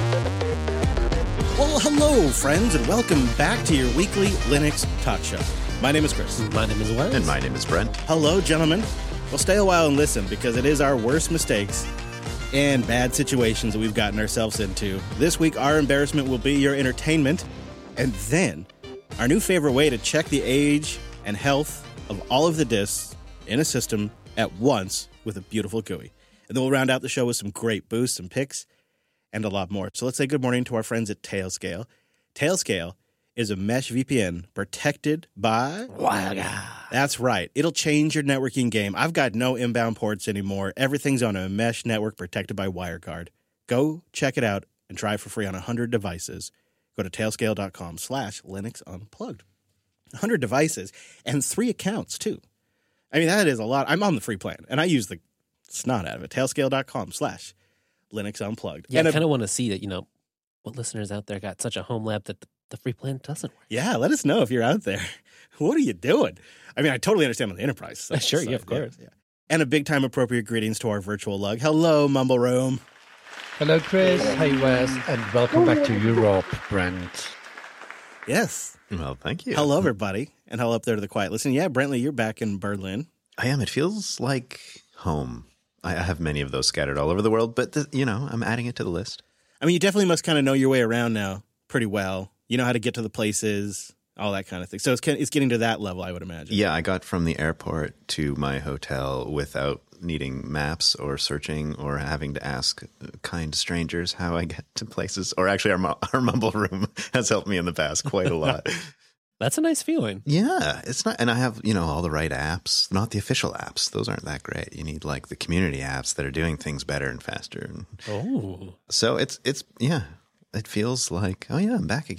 Well, hello, friends, and welcome back to your weekly Linux talk show. My name is Chris. My name is Wes. And my name is Brent. Hello, gentlemen. Well, stay a while and listen, because it is our worst mistakes and bad situations that we've gotten ourselves into. This week, our embarrassment will be your entertainment, and then our new favorite way to check the age and health of all of the disks in a system at once with a beautiful GUI. And then we'll round out the show with some great boosts and picks and a lot more. So let's say good morning to our friends at Tailscale. Tailscale is a mesh VPN protected by WireGuard. That's right. It'll change your networking game. I've got no inbound ports anymore. Everything's on a mesh network protected by WireGuard. Go check it out and try it for free on 100 devices. Go to tailscale.com/Linux Unplugged. 100 devices and 3 accounts, too. I mean, that is a lot. I'm on the free plan, and I use the snot out of it. Tailscale.com/Linux Unplugged. Yeah, And I kind of want to see that, what listeners out there got such a home lab that the free plan doesn't work. yeah, let us know if you're out there. What are you doing? I mean, I totally understand on the enterprise side. Sure, yeah, of course. Yeah. And a big time appropriate greetings to our virtual lug. Hello, Mumble Room. Hello, Chris. Hey, Wes. And welcome back to Europe, Brent. Yes. Well, thank you. Hello, everybody. And hello up there to the quiet listen. Yeah, Brentley, you're back in Berlin. I am. It feels like home. I have many of those scattered all over the world, but, I'm adding it to the list. I mean, you definitely must kind of know your way around now pretty well. You know how to get to the places, all that kind of thing. So it's getting to that level, I would imagine. Yeah, I got from the airport to my hotel without needing maps or searching or having to ask kind strangers how I get to places. Or actually, our Mumble Room has helped me in the past quite a lot. That's a nice feeling. Yeah, it's not, and I have, all the right apps, not the official apps. Those aren't that great. You need like the community apps that are doing things better and faster. Oh. So it feels like, oh yeah, I'm back again.